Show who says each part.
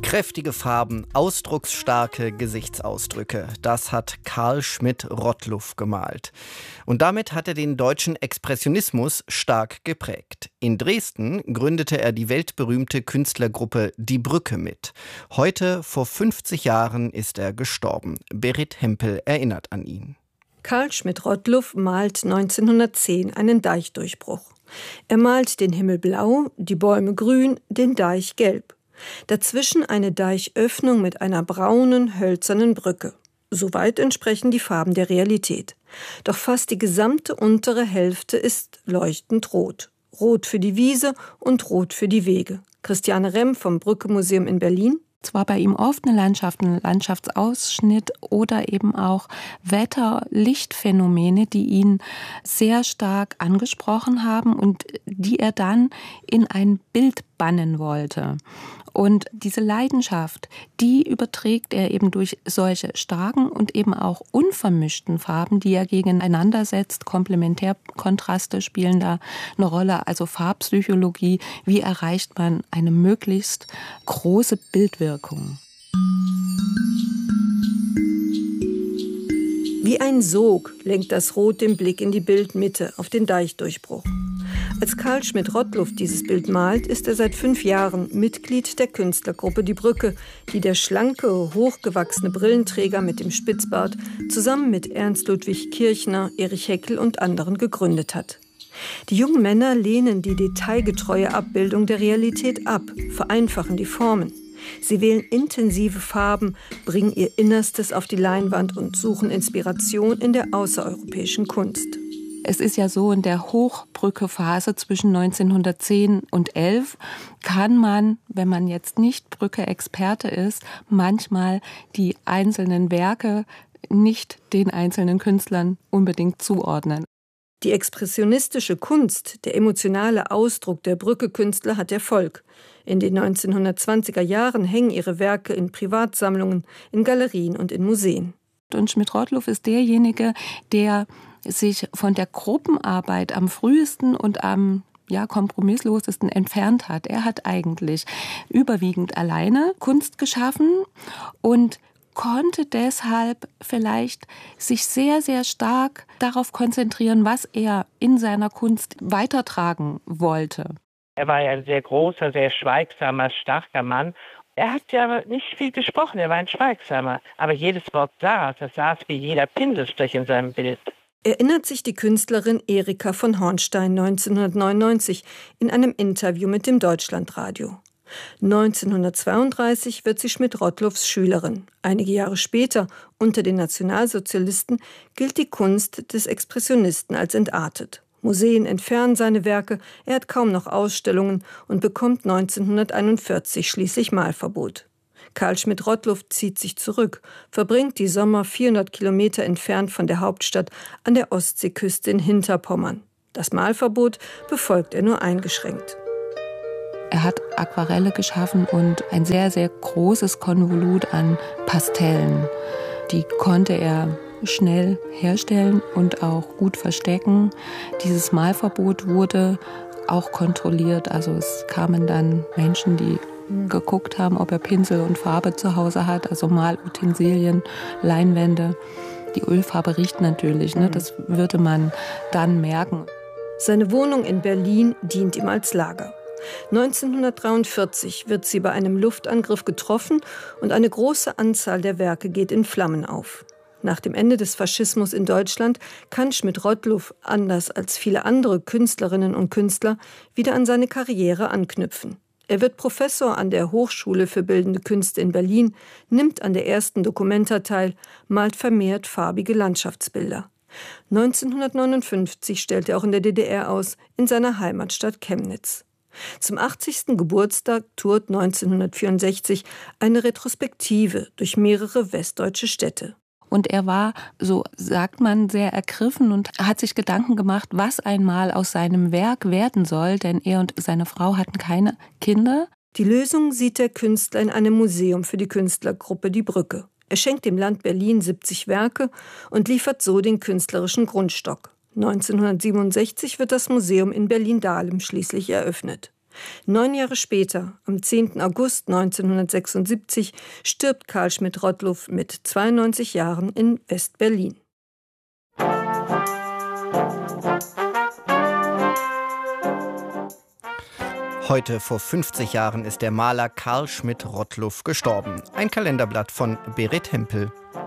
Speaker 1: Kräftige Farben, ausdrucksstarke Gesichtsausdrücke, das hat Carl Schmidt-Rottluff gemalt. Und damit hat er den deutschen Expressionismus stark geprägt. In Dresden gründete er die weltberühmte Künstlergruppe Die Brücke mit. Heute, vor 50 Jahren, ist er gestorben. Berit Hempel erinnert an ihn.
Speaker 2: Carl Schmidt-Rottluff malt 1910 einen Deichdurchbruch. Er malt den Himmel blau, die Bäume grün, den Deich gelb. Dazwischen eine Deichöffnung mit einer braunen, hölzernen Brücke. Soweit entsprechen die Farben der Realität. Doch fast die gesamte untere Hälfte ist leuchtend rot. Rot für die Wiese und rot für die Wege. Christiane Remm vom Brücke-Museum in Berlin.
Speaker 3: Zwar bei ihm oft eine Landschaft, ein Landschaftsausschnitt oder eben auch Wetter-Lichtphänomene, die ihn sehr stark angesprochen haben und die er dann in ein Bild bannen wollte. Und diese Leidenschaft, die überträgt er eben durch solche starken und eben auch unvermischten Farben, die er gegeneinander setzt. Komplementärkontraste spielen da eine Rolle, also Farbpsychologie. Wie erreicht man eine möglichst große Bildwirkung?
Speaker 2: Wie ein Sog lenkt das Rot den Blick in die Bildmitte, auf den Deichdurchbruch. Als Carl Schmidt-Rottluff dieses Bild malt, ist er seit 5 Jahren Mitglied der Künstlergruppe Die Brücke, die der schlanke, hochgewachsene Brillenträger mit dem Spitzbart zusammen mit Ernst Ludwig Kirchner, Erich Heckel und anderen gegründet hat. Die jungen Männer lehnen die detailgetreue Abbildung der Realität ab, vereinfachen die Formen. Sie wählen intensive Farben, bringen ihr Innerstes auf die Leinwand und suchen Inspiration in der außereuropäischen Kunst.
Speaker 3: Es ist ja so, in der Hochbrücke-Phase zwischen 1910 und 11 kann man, wenn man jetzt nicht Brücke-Experte ist, manchmal die einzelnen Werke nicht den einzelnen Künstlern unbedingt zuordnen.
Speaker 2: Die expressionistische Kunst, der emotionale Ausdruck der Brücke-Künstler hat Erfolg. In den 1920er Jahren hängen ihre Werke in Privatsammlungen, in Galerien und in Museen.
Speaker 3: Und Schmidt-Rottluff ist derjenige, der sich von der Gruppenarbeit am frühesten und am kompromisslosesten entfernt hat. Er hat eigentlich überwiegend alleine Kunst geschaffen und konnte deshalb vielleicht sich sehr, sehr stark darauf konzentrieren, was er in seiner Kunst weitertragen wollte.
Speaker 4: Er war ja ein sehr großer, sehr schweigsamer, starker Mann. Er hat ja nicht viel gesprochen, er war ein Schweigsamer. Aber jedes Wort saß wie jeder Pinselstrich in seinem Bild.
Speaker 2: Erinnert sich die Künstlerin Erika von Hornstein 1999 in einem Interview mit dem Deutschlandradio. 1932 wird sie Schmidt-Rottluffs Schülerin. Einige Jahre später, unter den Nationalsozialisten, gilt die Kunst des Expressionisten als entartet. Museen entfernen seine Werke, er hat kaum noch Ausstellungen und bekommt 1941 schließlich Malverbot. Carl Schmidt-Rottluff zieht sich zurück, verbringt die Sommer 400 Kilometer entfernt von der Hauptstadt an der Ostseeküste in Hinterpommern. Das Malverbot befolgt er nur eingeschränkt.
Speaker 3: Er hat Aquarelle geschaffen und ein sehr, sehr großes Konvolut an Pastellen. Die konnte er schnell herstellen und auch gut verstecken. Dieses Malverbot wurde auch kontrolliert. Also es kamen dann Menschen, die geguckt haben, ob er Pinsel und Farbe zu Hause hat, also Malutensilien, Leinwände. Die Ölfarbe riecht natürlich, das würde man dann merken.
Speaker 2: Seine Wohnung in Berlin dient ihm als Lager. 1943 wird sie bei einem Luftangriff getroffen und eine große Anzahl der Werke geht in Flammen auf. Nach dem Ende des Faschismus in Deutschland kann Schmidt-Rottluff, anders als viele andere Künstlerinnen und Künstler, wieder an seine Karriere anknüpfen. Er wird Professor an der Hochschule für Bildende Künste in Berlin, nimmt an der ersten Documenta teil, malt vermehrt farbige Landschaftsbilder. 1959 stellt er auch in der DDR aus, in seiner Heimatstadt Chemnitz. Zum 80. Geburtstag tourt 1964 eine Retrospektive durch mehrere westdeutsche Städte.
Speaker 3: Und er war, so sagt man, sehr ergriffen und hat sich Gedanken gemacht, was einmal aus seinem Werk werden soll, denn er und seine Frau hatten keine Kinder.
Speaker 2: Die Lösung sieht der Künstler in einem Museum für die Künstlergruppe Die Brücke. Er schenkt dem Land Berlin 70 Werke und liefert so den künstlerischen Grundstock. 1967 wird das Museum in Berlin-Dahlem schließlich eröffnet. 9 Jahre später, am 10. August 1976, stirbt Carl Schmidt-Rottluff mit 92 Jahren in West-Berlin.
Speaker 1: Heute vor 50 Jahren ist der Maler Carl Schmidt-Rottluff gestorben. Ein Kalenderblatt von Berit Hempel.